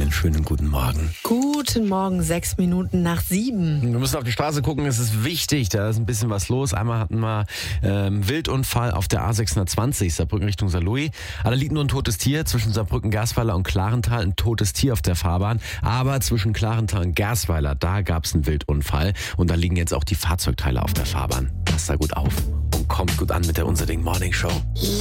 einen schönen guten Morgen. Guten Morgen, 6:06. Wir müssen auf die Straße gucken, es ist wichtig, da ist ein bisschen was los. Einmal hatten wir Wildunfall auf der A620, Saarbrücken Richtung Saarlouis. Da liegt nur ein totes Tier zwischen Saarbrücken, Gersweiler und Klarental, ein totes Tier auf der Fahrbahn. Aber zwischen Klarental und Gersweiler, da gab es einen Wildunfall und da liegen jetzt auch die Fahrzeugteile auf der Fahrbahn. Passt da gut auf und kommt gut an mit der Unser Ding Morning Show.